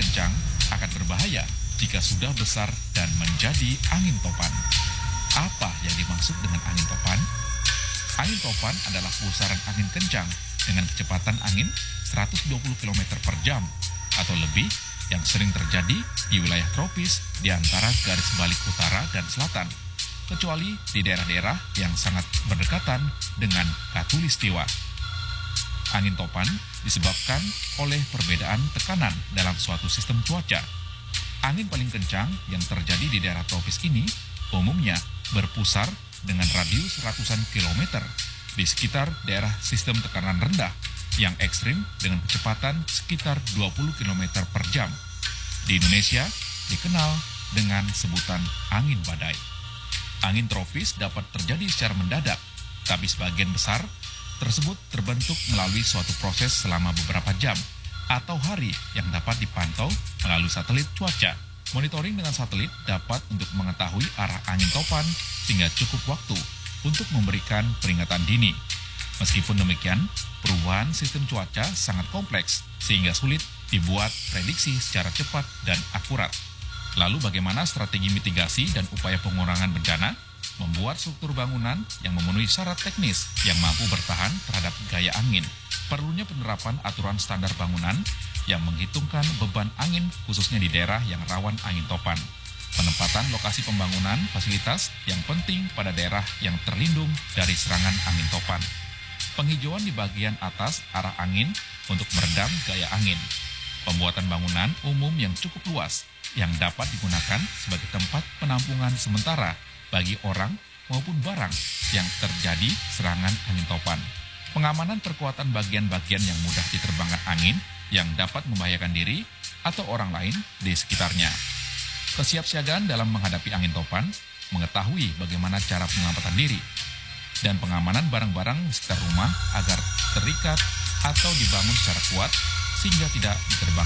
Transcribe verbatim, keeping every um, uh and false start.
kencang akan berbahaya jika sudah besar dan menjadi angin topan. Apa yang dimaksud dengan angin topan? Angin topan adalah pusaran angin kencang dengan kecepatan angin seratus dua puluh kilometer per jam atau lebih yang sering terjadi di wilayah tropis di antara garis balik utara dan selatan, kecuali di daerah-daerah yang sangat berdekatan dengan khatulistiwa. Angin topan disebabkan oleh perbedaan tekanan dalam suatu sistem cuaca. Angin paling kencang yang terjadi di daerah tropis ini umumnya berpusar dengan radius ratusan kilometer di sekitar daerah sistem tekanan rendah yang ekstrim dengan kecepatan sekitar dua puluh kilometer per jam. Di Indonesia dikenal dengan sebutan angin badai. Angin tropis dapat terjadi secara mendadak, tapi sebagian besar tersebut terbentuk melalui suatu proses selama beberapa jam atau hari yang dapat dipantau melalui satelit cuaca. Monitoring dengan satelit dapat untuk mengetahui arah angin topan sehingga cukup waktu untuk memberikan peringatan dini. Meskipun demikian, perubahan sistem cuaca sangat kompleks sehingga sulit dibuat prediksi secara cepat dan akurat. Lalu bagaimana strategi mitigasi dan upaya pengurangan bencana? Membuat struktur bangunan yang memenuhi syarat teknis yang mampu bertahan terhadap gaya angin. Perlunya penerapan aturan standar bangunan yang menghitungkan beban angin khususnya di daerah yang rawan angin topan. Penempatan lokasi pembangunan fasilitas yang penting pada daerah yang terlindung dari serangan angin topan. Penghijauan di bagian atas arah angin untuk meredam gaya angin. Pembuatan bangunan umum yang cukup luas yang dapat digunakan sebagai tempat penampungan sementara bagi orang maupun barang yang terjadi serangan angin topan. Pengamanan perkuatan bagian-bagian yang mudah diterbangkan angin yang dapat membahayakan diri atau orang lain di sekitarnya. Kesiapsiagaan dalam menghadapi angin topan, mengetahui bagaimana cara penyelamatan diri, dan pengamanan barang-barang di sekitar rumah agar terikat atau dibangun secara kuat sehingga tidak diterbang.